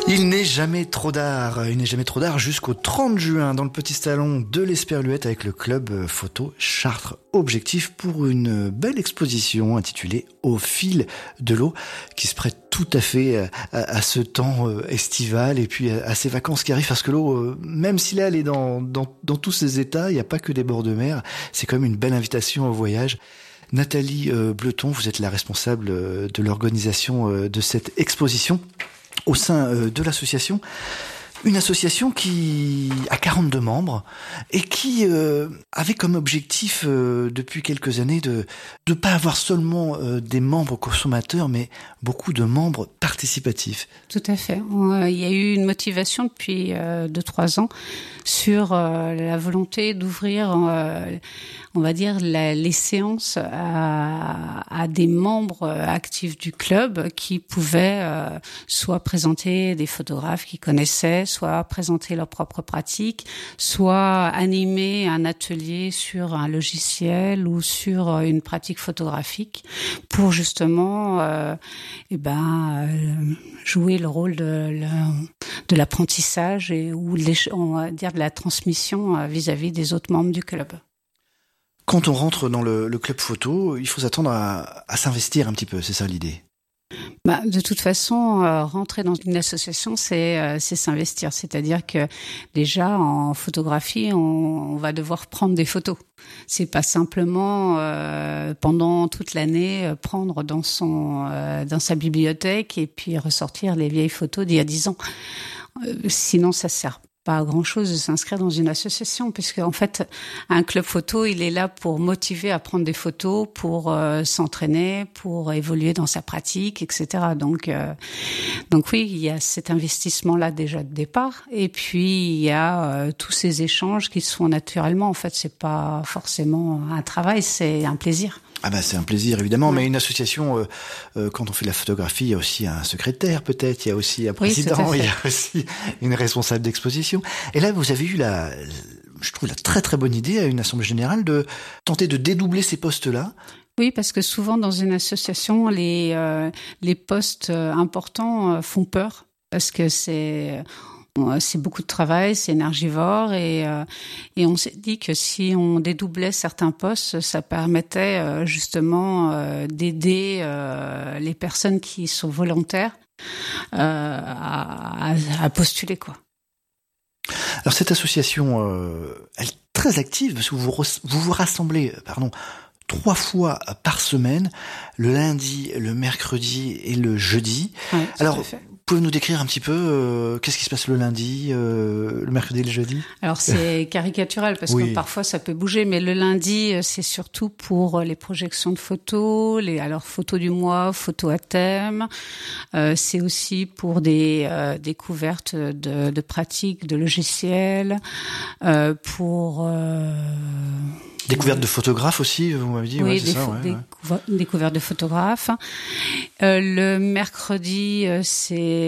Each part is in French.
Il n'est jamais trop d'art jusqu'au 30 juin dans le petit salon de l'Esperluette avec le club photo Chartres Objectif pour une belle exposition intitulée Au fil de l'eau qui se prête tout à fait à ce temps estival et puis à ces vacances qui arrivent parce que l'eau, même si là elle est dans tous ses états, il n'y a pas que des bords de mer, c'est quand même une belle invitation au voyage. Nathalie Bleton, vous êtes la responsable de l'organisation de cette exposition au sein de l'association. Une association qui a 42 membres et qui avait comme objectif depuis quelques années de pas avoir seulement des membres consommateurs, mais beaucoup de membres participatifs. Tout à fait. Il y a eu une motivation depuis 2-3 ans sur la volonté d'ouvrir, on va dire, les séances à des membres actifs du club qui pouvaient soit présenter des photographes qu'ils connaissaient, soit présenter leurs propres pratiques, soit animer un atelier sur un logiciel ou sur une pratique photographique pour justement jouer le rôle de l'apprentissage ou on va dire de la transmission vis-à-vis des autres membres du club. Quand on rentre dans le club photo, il faut s'attendre à s'investir un petit peu, c'est ça l'idée? De toute façon, rentrer dans une association, c'est s'investir. C'est-à-dire que déjà en photographie, on va devoir prendre des photos. C'est pas simplement pendant toute l'année prendre dans sa bibliothèque et puis ressortir les vieilles photos d'il y a 10 ans. Sinon, ça sert pas à grand chose de s'inscrire dans une association, puisque en fait un club photo il est là pour motiver à prendre des photos, pour s'entraîner, pour évoluer dans sa pratique, etc. Donc oui, il y a cet investissement là déjà de départ, et puis il y a tous ces échanges qui se font naturellement. En fait, c'est pas forcément un travail, c'est un plaisir. C'est un plaisir évidemment, mais une association, quand on fait de la photographie, il y a aussi un secrétaire peut-être, il y a aussi un président, il y a aussi une responsable d'exposition. Et là, vous avez eu je trouve la très très bonne idée à une assemblée générale de tenter de dédoubler ces postes-là. Oui, parce que souvent dans une association, les postes importants font peur, parce que c'est beaucoup de travail, c'est énergivore et on s'est dit que si on dédoublait certains postes, ça permettait justement d'aider les personnes qui sont volontaires à postuler, quoi. Alors cette association, elle est très active parce que vous vous rassemblez, 3 fois par semaine, le lundi, le mercredi et le jeudi. Oui, alors, pouvez-vous nous décrire un petit peu qu'est-ce qui se passe le lundi, le mercredi et le jeudi? Alors c'est caricatural parce que parfois ça peut bouger, mais le lundi c'est surtout pour les projections de photos, photos du mois, photos à thème. C'est aussi pour des découvertes de pratiques, de logiciels, pour découverte de photographes aussi, vous m'avez dit. Oui, c'est ça. Découverte de photographes. Le mercredi, c'est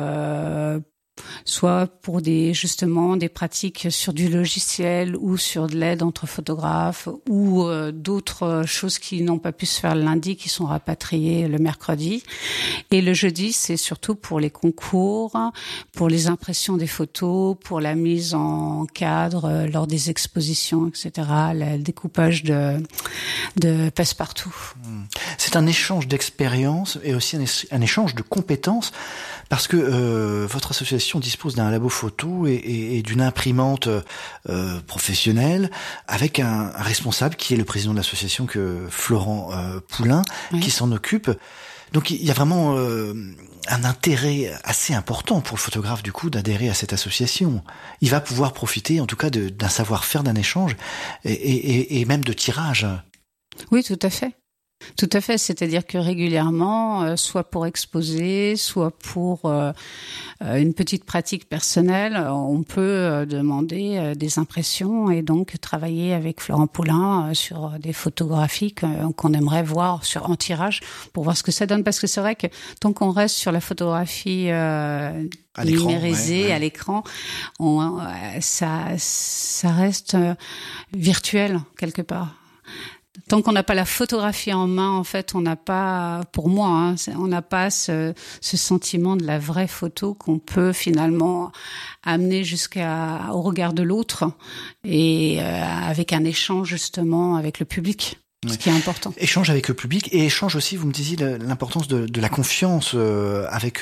soit pour des pratiques sur du logiciel ou sur de l'aide entre photographes ou d'autres choses qui n'ont pas pu se faire le lundi, qui sont rapatriées le mercredi. Et le jeudi, c'est surtout pour les concours, pour les impressions des photos, pour la mise en cadre lors des expositions, etc., le découpage de passe-partout. C'est un échange d'expériences et aussi un échange de compétences parce que votre association dispose d'un labo photo et d'une imprimante professionnelle avec un responsable qui est le président de l'association, Florent Poulain, qui s'en occupe. Donc il y a vraiment un intérêt assez important pour le photographe du coup d'adhérer à cette association. Il va pouvoir profiter en tout cas d'un savoir-faire, d'un échange et même de tirage. Oui, tout à fait. Tout à fait, c'est-à-dire que régulièrement, soit pour exposer, soit pour une petite pratique personnelle, on peut demander des impressions et donc travailler avec Florent Poulain sur des photographies qu'on aimerait voir en tirage pour voir ce que ça donne. Parce que c'est vrai que tant qu'on reste sur la photographie numérisée à l'écran, ça reste virtuel quelque part. Tant qu'on n'a pas la photographie en main, en fait, on n'a pas, pour moi, on n'a pas ce sentiment de la vraie photo qu'on peut finalement amener jusqu'au regard de l'autre et avec un échange justement avec le public. Ce qui est important. Échange avec le public et échange aussi, vous me disiez, l'importance de la confiance avec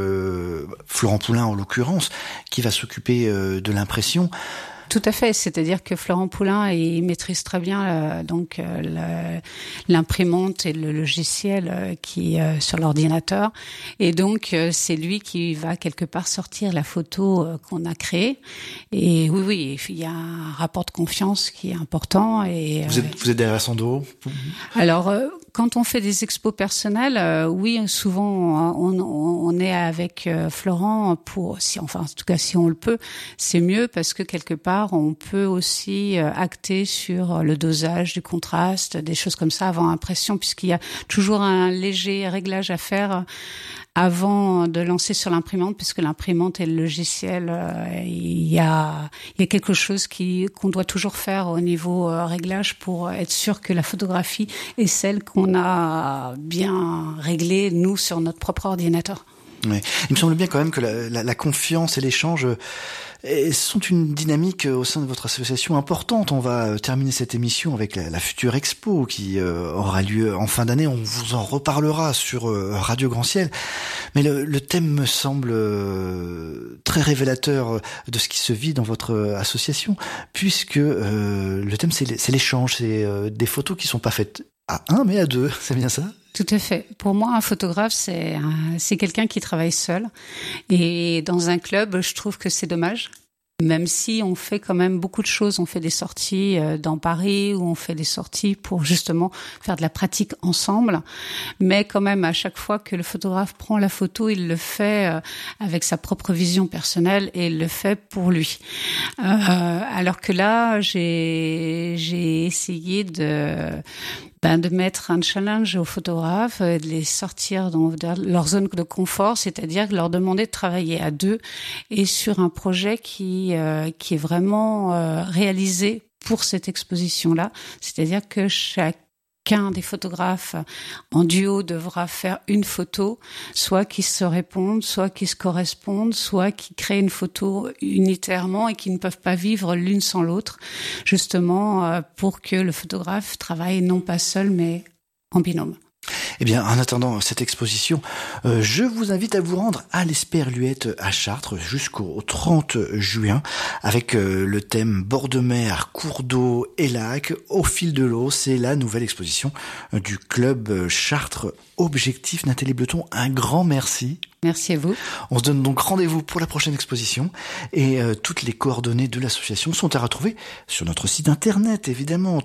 Florent Poulin en l'occurrence, qui va s'occuper de l'impression. Tout à fait, c'est-à-dire que Florent Poulin, il maîtrise très bien l'imprimante et le logiciel qui sur l'ordinateur, et donc c'est lui qui va quelque part sortir la photo qu'on a créée. Et oui, il y a un rapport de confiance qui est important. Et vous êtes derrière son dos. Alors quand on fait des expos personnelles, oui, souvent on est avec Florent pour, en tout cas si on le peut, c'est mieux parce que quelque part on peut aussi acter sur le dosage du contraste, des choses comme ça avant impression, puisqu'il y a toujours un léger réglage à faire avant de lancer sur l'imprimante, puisque l'imprimante et le logiciel, il y a quelque chose qu'on doit toujours faire au niveau réglage pour être sûr que la photographie est celle qu'on a bien réglée, nous, sur notre propre ordinateur. Ouais. Il me semble bien quand même que la confiance et l'échange sont une dynamique au sein de votre association importante. On va terminer cette émission avec la future expo qui aura lieu en fin d'année. On vous en reparlera sur Radio Grand Ciel. Mais le thème me semble très révélateur de ce qui se vit dans votre association, puisque le thème c'est l'échange, c'est des photos qui sont pas faites à un mais à deux, c'est bien ça ? Tout à fait. Pour moi, un photographe, c'est quelqu'un qui travaille seul. Et dans un club, je trouve que c'est dommage. Même si on fait quand même beaucoup de choses, on fait des sorties dans Paris, ou on fait des sorties pour justement faire de la pratique ensemble. Mais quand même, à chaque fois que le photographe prend la photo, il le fait avec sa propre vision personnelle et il le fait pour lui. Alors que là, j'ai essayé de mettre un challenge aux photographes, de les sortir dans leur zone de confort, c'est-à-dire de leur demander de travailler à deux et sur un projet qui est vraiment réalisé pour cette exposition-là. C'est-à-dire que chacun des photographes en duo devra faire une photo, soit qui se répondent, soit qui se correspondent, soit qui créent une photo unitairement et qui ne peuvent pas vivre l'une sans l'autre, justement pour que le photographe travaille non pas seul mais en binôme. Eh bien, en attendant cette exposition, je vous invite à vous rendre à l'Esperluette à Chartres jusqu'au 30 juin avec le thème bord de mer, cours d'eau et lac au fil de l'eau. C'est la nouvelle exposition du club Chartres Objectif. Nathalie Bleton, un grand merci. Merci à vous. On se donne donc rendez-vous pour la prochaine exposition et toutes les coordonnées de l'association sont à retrouver sur notre site internet, évidemment,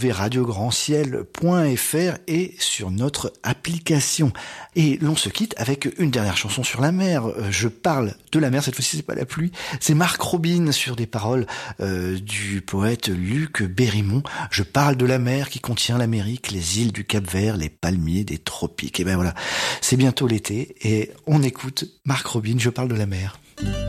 www.radiograndciel.fr et sur notre application. Et l'on se quitte avec une dernière chanson sur la mer. Je parle de la mer, cette fois-ci c'est pas la pluie, c'est Marc Robin sur des paroles du poète Luc Berrimont. Je parle de la mer qui contient l'Amérique, les îles du Cap-Vert, les palmiers des tropiques. Et ben voilà, c'est bientôt l'été et on écoute Marc Robin, Je parle de la mer.